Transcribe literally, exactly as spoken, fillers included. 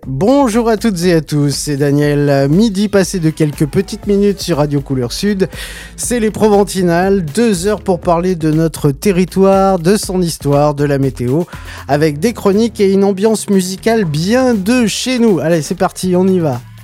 Bonjour à toutes et à tous, c'est Daniel. Midi passé de quelques petites minutes sur Radio Couleur Sud. C'est les Proventinales, deux heures pour parler de notre territoire, de son histoire, de la météo, avec des chroniques et une ambiance musicale bien de chez nous. Allez, c'est parti, on y va.